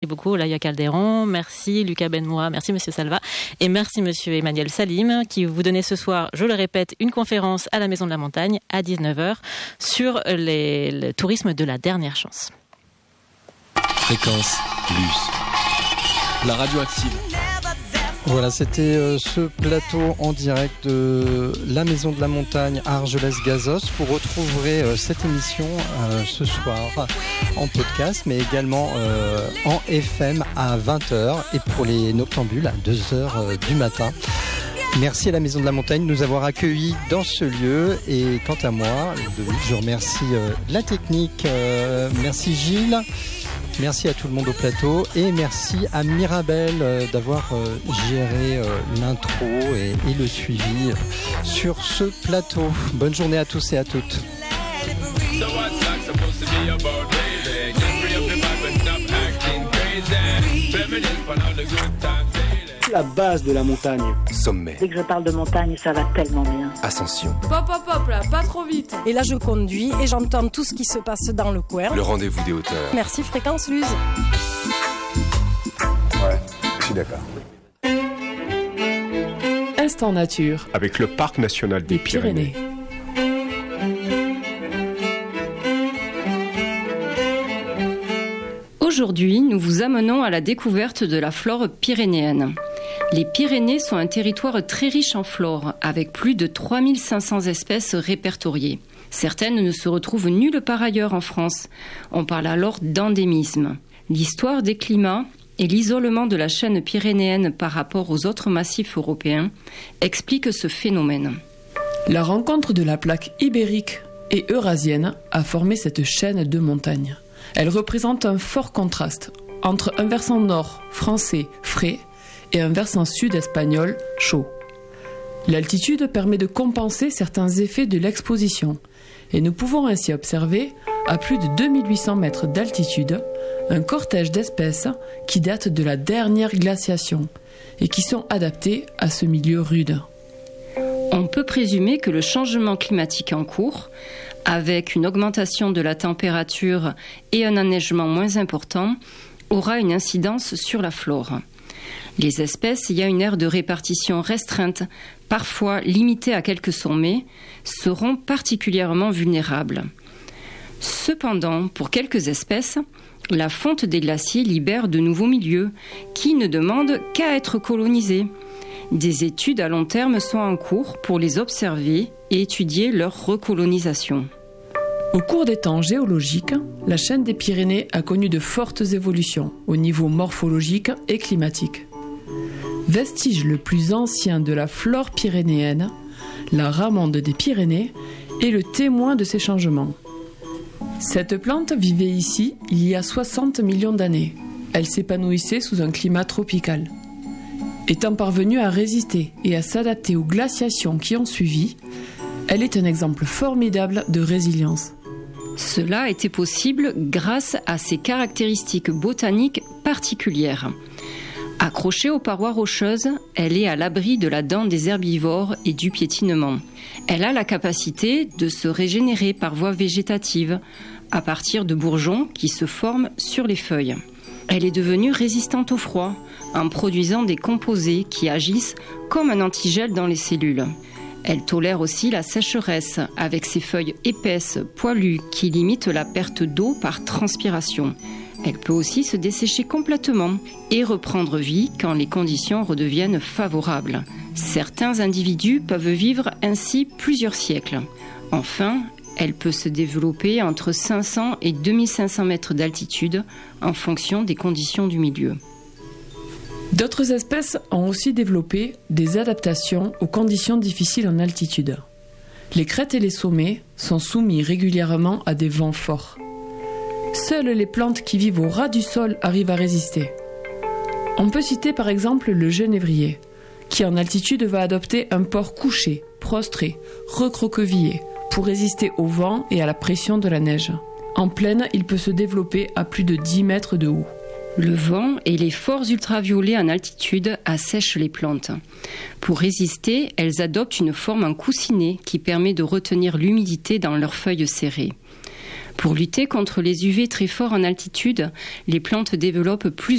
beaucoup Olaya Calderon, merci Lucas Benmoa, merci Monsieur Salva et merci Monsieur Emmanuel Salim qui vous donnait ce soir, je le répète, une conférence à la Maison de la Montagne à 19h sur le tourisme de la dernière chance. Fréquence Plus, la radio active. Voilà, c'était ce plateau en direct de la Maison de la Montagne à Argelès-Gazos. Vous retrouverez cette émission ce soir en podcast, mais également en FM à 20h et pour les noctambules à 2h du matin. Merci à la Maison de la Montagne de nous avoir accueillis dans ce lieu. Et quant à moi, je remercie la technique. Merci Gilles. Merci à tout le monde au plateau et merci à Mirabelle d'avoir géré l'intro et le suivi sur ce plateau. Bonne journée à tous et à toutes. La base de la montagne. Sommet. Dès que je parle de montagne, ça va tellement bien. Ascension. Hop là, pas trop vite. Et là je conduis et j'entends tout ce qui se passe dans le coin. Le rendez-vous des hauteurs. Merci Fréquence Luz. Ouais, je suis d'accord. Instant nature. Avec le Parc national des Pyrénées. Aujourd'hui, nous vous amenons à la découverte de la flore pyrénéenne. Les Pyrénées sont un territoire très riche en flore, avec plus de 3500 espèces répertoriées. Certaines ne se retrouvent nulle part ailleurs en France. On parle alors d'endémisme. L'histoire des climats et l'isolement de la chaîne pyrénéenne par rapport aux autres massifs européens expliquent ce phénomène. La rencontre de la plaque ibérique et eurasienne a formé cette chaîne de montagnes. Elle représente un fort contraste entre un versant nord français frais et un versant sud espagnol chaud. L'altitude permet de compenser certains effets de l'exposition et nous pouvons ainsi observer, à plus de 2800 mètres d'altitude, un cortège d'espèces qui datent de la dernière glaciation et qui sont adaptées à ce milieu rude. On peut présumer que le changement climatique en cours, avec une augmentation de la température et un enneigement moins important, aura une incidence sur la flore. Les espèces ayant une aire de répartition restreinte, parfois limitée à quelques sommets, seront particulièrement vulnérables. Cependant, pour quelques espèces, la fonte des glaciers libère de nouveaux milieux qui ne demandent qu'à être colonisés. Des études à long terme sont en cours pour les observer et étudier leur recolonisation. Au cours des temps géologiques, la chaîne des Pyrénées a connu de fortes évolutions au niveau morphologique et climatique. Vestige le plus ancien de la flore pyrénéenne, la ramande des Pyrénées est le témoin de ces changements. Cette plante vivait ici il y a 60 millions d'années. Elle s'épanouissait sous un climat tropical. Étant parvenue à résister et à s'adapter aux glaciations qui ont suivi, elle est un exemple formidable de résilience. Cela a été possible grâce à ses caractéristiques botaniques particulières. Accrochée aux parois rocheuses, elle est à l'abri de la dent des herbivores et du piétinement. Elle a la capacité de se régénérer par voie végétative à partir de bourgeons qui se forment sur les feuilles. Elle est devenue résistante au froid en produisant des composés qui agissent comme un antigel dans les cellules. Elle tolère aussi la sécheresse avec ses feuilles épaisses, poilues, qui limitent la perte d'eau par transpiration. Elle peut aussi se dessécher complètement et reprendre vie quand les conditions redeviennent favorables. Certains individus peuvent vivre ainsi plusieurs siècles. Enfin, elle peut se développer entre 500 et 2500 mètres d'altitude en fonction des conditions du milieu. D'autres espèces ont aussi développé des adaptations aux conditions difficiles en altitude. Les crêtes et les sommets sont soumis régulièrement à des vents forts. Seules les plantes qui vivent au ras du sol arrivent à résister. On peut citer par exemple le genévrier, qui en altitude va adopter un port couché, prostré, recroquevillé, pour résister au vent et à la pression de la neige. En plaine, il peut se développer à plus de 10 mètres de haut. Le vent et les forts ultraviolets en altitude assèchent les plantes. Pour résister, elles adoptent une forme en coussinet qui permet de retenir l'humidité dans leurs feuilles serrées. Pour lutter contre les UV très forts en altitude, les plantes développent plus